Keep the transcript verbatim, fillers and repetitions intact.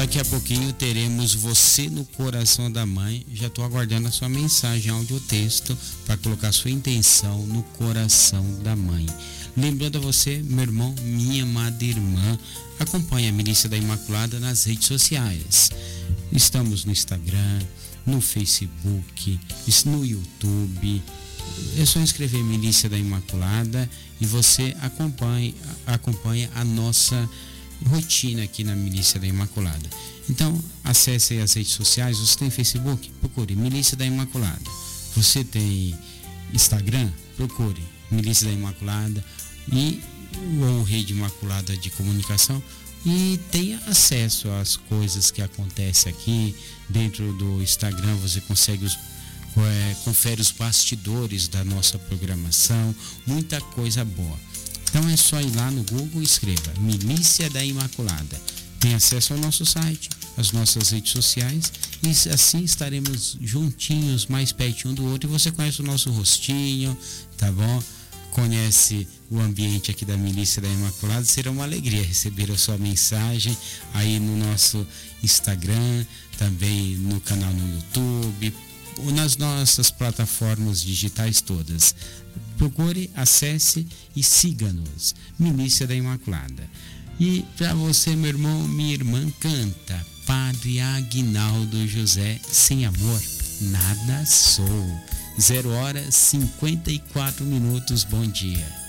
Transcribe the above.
Daqui a pouquinho teremos Você no Coração da Mãe. Já estou aguardando a sua mensagem, áudio ou texto, para colocar sua intenção no coração da mãe. Lembrando a você, meu irmão, minha amada irmã, acompanhe a Milícia da Imaculada nas redes sociais. Estamos no Instagram, no Facebook, no YouTube. É só escrever Milícia da Imaculada e você acompanha, acompanha a nossa rotina aqui na Milícia da Imaculada. Então, acesse aí as redes sociais. Você tem Facebook? Procure Milícia da Imaculada. Você tem Instagram? Procure Milícia da Imaculada e ou Rede Imaculada de Comunicação, e tenha acesso às coisas que acontecem aqui dentro do Instagram. Você consegue os é, confere os bastidores da nossa programação, muita coisa boa. Então é só ir lá no Google e escreva Milícia da Imaculada. Tem acesso ao nosso site, às nossas redes sociais, e assim estaremos juntinhos, mais pertinho um do outro, e você conhece o nosso rostinho, tá bom? Conhece o ambiente aqui da Milícia da Imaculada. Será uma alegria receber a sua mensagem aí no nosso Instagram, também no canal no YouTube, ou nas nossas plataformas digitais todas. Procure, acesse e siga-nos, Milícia da Imaculada. E para você, meu irmão, minha irmã, canta Padre Aguinaldo José, Sem Amor Nada Sou. Zero hora cinquenta e quatro minutos. Bom dia.